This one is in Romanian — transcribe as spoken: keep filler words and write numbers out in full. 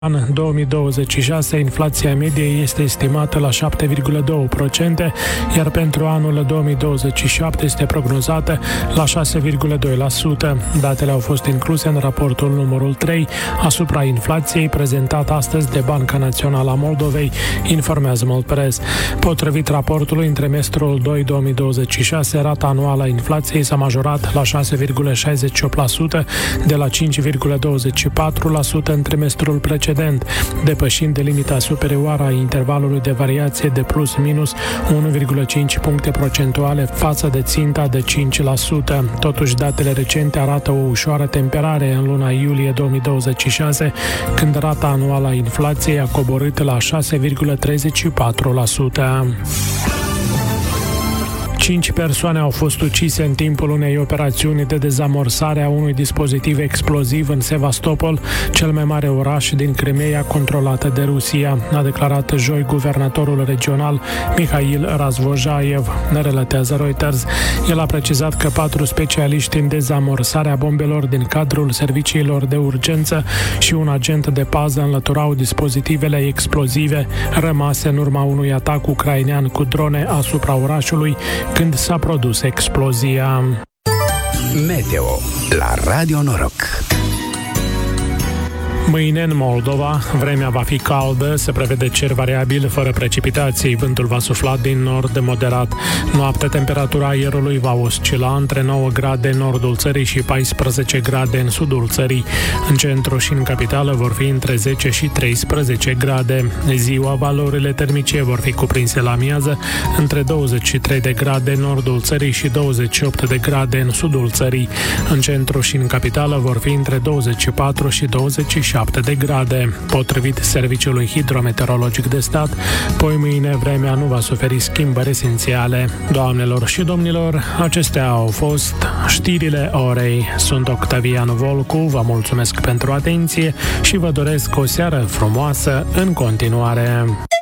În două mii douăzeci și șase, inflația medie este estimată la șapte virgulă doi la sută, iar pentru anul două mii douăzeci și șapte este prognozată la șase virgulă doi la sută. Datele au fost incluse în raportul numărul trei asupra inflației prezentat astăzi de Banca Națională a Moldovei, informează Moldpress. Potrivit raportului, în trimestrul doi două mii douăzeci și șase, rata anuală a inflației s-a majorat la șase virgulă șaizeci și opt la sută de la cinci virgulă douăzeci și patru la sută în trimestrul precedent, depășind de limita superioară a intervalului de variație de plus-minus unu virgulă cinci puncte procentuale față de ținta de cinci la sută. Totuși, datele recente arată o ușoară temperare în luna iulie două mii douăzeci și șase, când rata anuală a inflației a coborât la șase virgulă treizeci și patru la sută. Cinci persoane au fost ucise în timpul unei operațiuni de dezamorsare a unui dispozitiv exploziv în Sevastopol, cel mai mare oraș din Crimeea controlată de Rusia, a declarat joi guvernatorul regional Mihail Razvojaev, ne relatează Reuters. El a precizat că patru specialiști în dezamorsarea bombelor din cadrul serviciilor de urgență și un agent de pază înlăturau dispozitivele explozive rămase în urma unui atac ucrainean cu drone asupra orașului când s-a produs explozia. Meteo la Radio Noroc. Mâine în Moldova, vremea va fi caldă, se prevede cer variabil, fără precipitații. Vântul va sufla din nord moderat. Noaptea, temperatura aerului va oscila între nouă grade în nordul țării și paisprezece grade în sudul țării. În centru și în capitală vor fi între zece și treisprezece grade. Ziua, valorile termice vor fi cuprinse la amiază între douăzeci și trei de grade în nordul țării și douăzeci și opt de grade în sudul țării. În centru și în capitală vor fi între douăzeci și patru și douăzeci și șapte de grade. Potrivit Serviciului Hidrometeorologic de Stat, poi mâine vremea nu va suferi schimbări esențiale. Doamnelor și domnilor, acestea au fost știrile orei. Sunt Octavian Volcu, vă mulțumesc pentru atenție și vă doresc o seară frumoasă în continuare.